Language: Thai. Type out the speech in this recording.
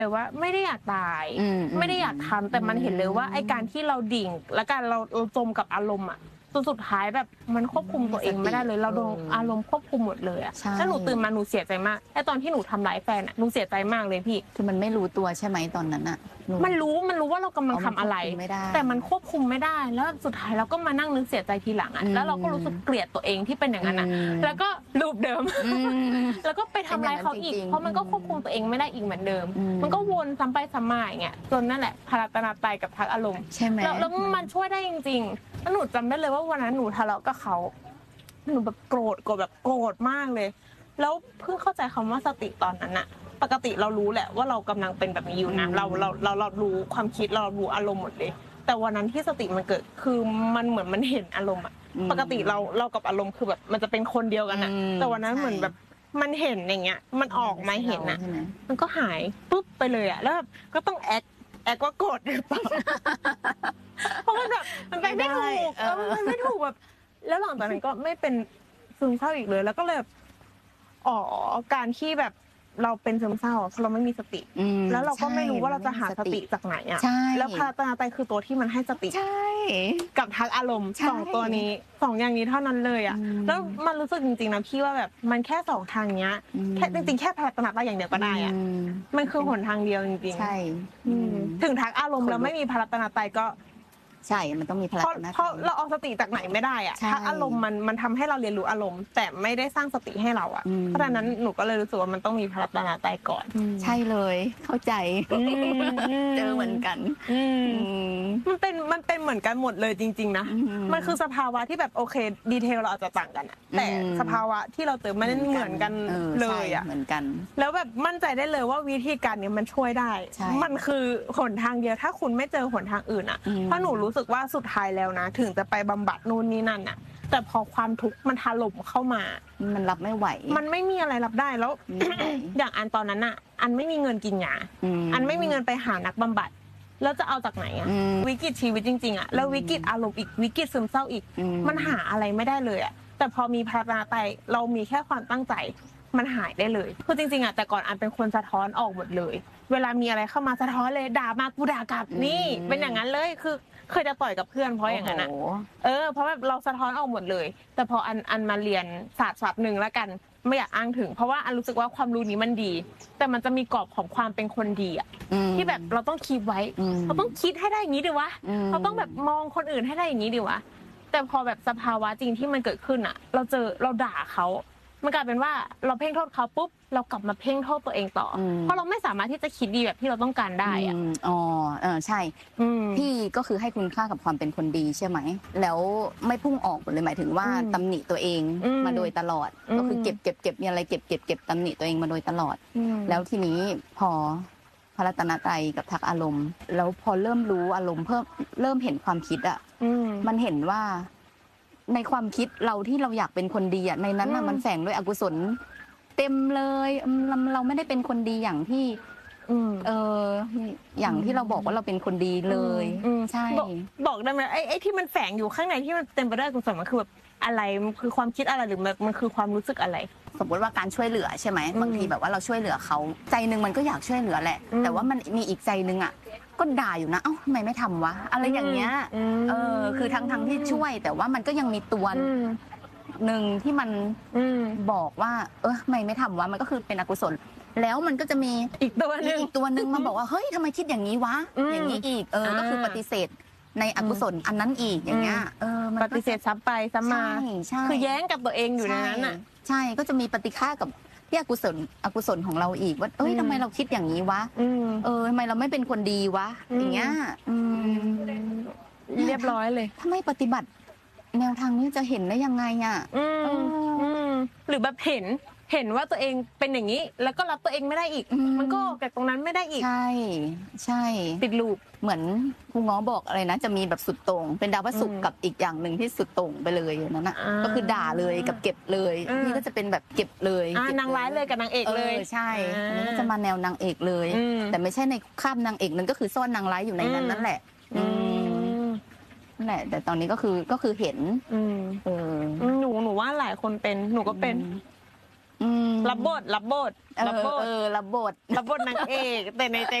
แต่ว่าไม่ได้อยากตายไม่ได้อยากทำแต่มันเห็นเลยว่าไอ้การที่เราดิ่งและการเราจมกับอารมณ์อ่ะจนสุดท้ายแบบมันควบคุมตัวเองไม่ได้เลยเราโดนอารมณ์ควบคุมหมดเลยอ่ะแล้วหนูตื่นมาหนูเสียใจมากไอ้ตอนที่หนูทำร้ายแฟนอ่ะหนูเสียใจมากเลยพี่คือมันไม่รู้ตัวใช่ไหมตอนนั้นอ่ะมันรู้ว่าเรากำลังทำอะไรแต่มันควบคุมไม่ได้แล้วสุดท้ายเราก็มานั่งนึกเสียใจทีหลังอ่ะแล้วเราก็รู้สึกเกลียดตัวเองที่เป็นอย่างนั้นอ่ะแล้วก็ลูปเดิมแล้วก็ไปทำร้ายเขาอีกเพราะมันก็ควบคุมตัวเองไม่ได้อีกเหมือนเดิมมันก็วนซ้ำไปซ้ำมาอย่างเงี้ยจนนั่นแหละพาราตนาไตกับทักอารมณ์แล้วมันช่วยได้จริงๆแล้วหนูจำได้เลยว่าวันนั้นหนูทะเลาะกับเขาหนูแบบโกรธแบบโกรธมากเลยแล้วเพิ่งเข้าใจคำว่าสติตอนนั้นอะปกติเรารู้แหละว่าเรากำลังเป็นแบบนี้อยู่นะเรารู้ความคิดเรารู้อารมณ์หมดเลยแต่วันนั้นที่สติมันเกิดคือมันเหมือนมันเห็นอารมณ์อะปกติเรากับอารมณ์คือแบบมันจะเป็นคนเดียวกันอะแต่วันนั้นเหมือนแบบมันเห็นอย่างเงี้ยมันออกมาเห็นอะมันก็หายปุ๊บไปเลยอะแล้วแบบก็ต้องแอคว่าโกรธหรือเปล่าเพราะมันแบบมันไปไม่ถูกมันไม่ถูกแบบแล้วหลังจากนั้นก็ไม่เป็นซึมเศร้าอีกเลยแล้วก็เลยการที่แบบเราเป็นซึมเศร้าเพราะเราไม่มีสติแล้วเราก็ไม่รู้ว่าเราจะหาสติจากไหนอ่ะแล้วพาราตนาไตคือตัวที่มันให้สติกับทักอารมณ์2ตัวนี้2อย่างนี้เท่านั้นเลยอ่ะแล้วมันรู้สึกจริงๆนะพี่ว่าแบบมันแค่2ทางเนี้ยแค่จริงๆแค่พาราตนาไตอย่างเดียวก็ได้อ่ะมันคือหนทางเดียวจริงๆใช่ถึงทักอารมณ์แล้วไม่มีพาราตนาไตก็ใช่มันต้องมีพลังนะเพราะเราเอาสติจากไหนไม่ได้อะถ้าอารมณ์มันทำให้เราเรียนรู้อารมณ์แต่ไม่ได้สร้างสติให้เราอะเพราะฉะนั้นหนูก็เลยรู้สึกว่ามันต้องมีพลังตนาไตก่อนใช่เลยเข้าใจเจอเหมือนกันมันเป็นเหมือนกันหมดเลยจริงๆนะมันคือสภาวะที่แบบโอเคดีเทลเราอาจจะต่างกันแต่สภาวะที่เราเจอมันเหมือนกันเลยอะเหมือนกันแล้วแบบมั่นใจได้เลยว่าวิธีการนี้มันช่วยได้มันคือหนทางเดียวถ้าคุณไม่เจอหนทางอื่นอะเพราะหนูรู้สึกว่าสุดท้ายแล้วนะถึงจะไปบำบัดนู่นนี่นั่นน่ะแต่พอความทุกข์มันถล่มเข้ามามันรับไม่ไหวมันไม่มีอะไรรับได้แล้ว อย่างอันตอนนั้นน่ะอันไม่มีเงินกินยาอันไม่มีเงินไปหานักบำบัดแล้วจะเอาจากไหนอ่ะวิกฤตชีวิตจริงๆอ่ะแล้ววิกฤตอารมณ์อีกวิกฤตซึมเศร้าอีกมันหาอะไรไม่ได้เลยอ่ะแต่พอมีพาราตนาไตเรามีแค่ความตั้งใจมันหายได้เลยคือจริงๆอ่ะแต่ก่อนอันเป็นคนสะท้อนออกหมดเลยเวลามีอะไรเข้ามาสะท้อนเลยด่ามากูด่ากลับนี่เป็นอย่างนั้นเลยคือเคยจะต่อยกับเพื่อนเพราะอย่างนั้นอ่ะเพราะแบบเราสะท้อนออกหมดเลยแต่พออันมาเรียนศาสตร์หนึ่งแล้วกันไม่อยากอ้างถึงเพราะว่าอันรู้สึกว่าความรู้นี้มันดีแต่มันจะมีกรอบของความเป็นคนดีอ่ะที่แบบเราต้องคิดไว้เราต้องคิดให้ได้อย่างนี้ดิวะเราต้องแบบมองคนอื่นให้ได้อย่างนี้ดิวะแต่พอแบบสภาวะจริงที่มันเกิดขึ้นอ่ะเราด่าเขามันกลายเป็นว่าเราเพ่งโทษเขาปุ๊บเรากลับมาเพ่งโทษตัวเองต่อเพราะเราไม่สามารถที่จะคิดดีแบบที่เราต้องการได้อ่ะใช่พี่ก็คือให้คุณค่ากับความเป็นคนดีใช่ไหมแล้วไม่พุ่งออกเลยหมายถึงว่าตำหนิตัวเองมาโดยตลอดก็คือเก็บมีอะไรเก็บตำหนิตัวเองมาโดยตลอดแล้วทีนี้พอพระรัตนตรัยกับทักอารมณ์แล้วพอเริ่มรู้อารมณ์เริ่มเห็นความคิดอ่ะมันเห็นว่าในความคิดเราที่เราอยากเป็นคนดีอ่ะในนั้นน่ะมันแฝงด้วยอกุศลเต็มเลยเราไม่ได้เป็นคนดีอย่างที่อย่างที่เราบอกว่าเราเป็นคนดีเลยใช่บอกได้ไหมไอ้ที่มันแฝงอยู่ข้างในที่มันเต็มไปด้วยอกุศลมันคือแบบอะไรมันคือความคิดอะไรหรือมันคือความรู้สึกอะไรสมมติว่าการช่วยเหลือใช่ไหมบางทีแบบว่าเราช่วยเหลือเขาใจนึงมันก็อยากช่วยเหลือแหละแต่ว่ามันมีอีกใจนึงอ่ะก็ด่าอยู่นะเอ้าทำไมไม่ทำวะอะไรอย่างเงี้ยคือทั้งที่ช่วยแต่ว่ามันก็ยังมีตัวหนึ่งที่มันบอกว่าทำไมไม่ทำวะมันก็คือเป็นอกุศลแล้วมันก็จะมีอีกตัวนึงมาบอกว่าเฮ้ยทำไมคิดอย่างนี้วะอย่างนี้อีกก็คือปฏิเสธในอกุศลอันนั้นอีกอย่างเงี้ยปฏิเสธซ้ำไปซ้ำมาคือแย้งกับตัวเองอยู่ในนั้นอ่ะใช่ก็จะมีปฏิฆากับที่อกุศลของเราอีกว่าทำไมเราคิดอย่างนี้วะทำไมเราไม่เป็นคนดีวะอย่างเงี้ยเรียบร้อยเลยถ้าไม่ปฏิบัติแนวทางนี้จะเห็นได้ยังไงอ่ะหรือแบบเห็นว่าตัวเองเป็นอย่างนี้แล้วก็รับตัวเองไม่ได้อีกมันก็จากตรงนั้นไม่ได้อีกใช่ติดลูปเหมือนครูง้อบอกอะไรนะจะมีแบบสุดโต่งเป็นดาวพระศุกร์กับอีกอย่างหนึ่งที่สุดโต่งไปเลยนั่นน่ะก็คือด่าเลยกับเก็บเลยนี่ก็จะเป็นแบบเก็บเลยนางร้ายเลยกับนางเอกเลยใช่อันนี้ก็จะมาแนวนางเอกเลยแต่ไม่ใช่ในข้ามนางเอกนั้นก็คือซ่อนนางร้ายอยู่ในนั้นนั่นแหละนั่นแหละแต่ตอนนี้ก็คือเห็นหนูว่าหลายคนเป็นหนูก็เป็นรับบทรับบทนางเอกแต่ในใจ